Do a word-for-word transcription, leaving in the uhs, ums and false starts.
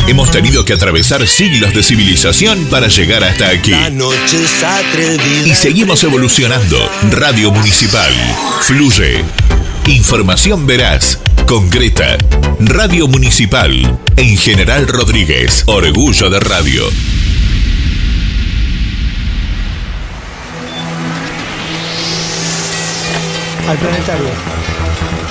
Hemos tenido que atravesar siglos de civilización para llegar hasta aquí. La noche es atrevida. Y seguimos evolucionando. Radio Municipal. Fluye. Información veraz, concreta. Radio Municipal. En General Rodríguez. Orgullo de radio. Al planetario.